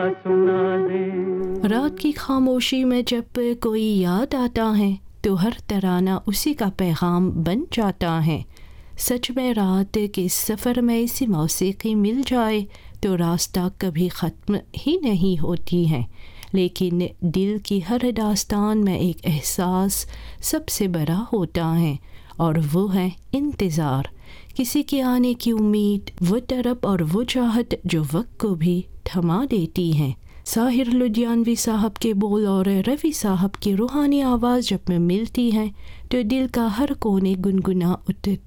सुना दे। रात की खामोशी में जब कोई याद आता है तो हर तराना उसी का पैगाम बन जाता है। सच में रात के सफ़र में ऐसी मौसीकी मिल जाए तो रास्ता कभी ख़त्म ही नहीं होती है। लेकिन दिल की हर दास्तान में एक एहसास सबसे बड़ा होता है और वो है इंतज़ार। किसी के आने की उम्मीद, वो तड़प और वो चाहत जो वक्त को भी थमा देती हैं। साहिर लुधियानवी साहब के बोल और रफ़ी साहब की रूहानी आवाज़ जब में मिलती हैं तो दिल का हर कोने गुनगुना उठता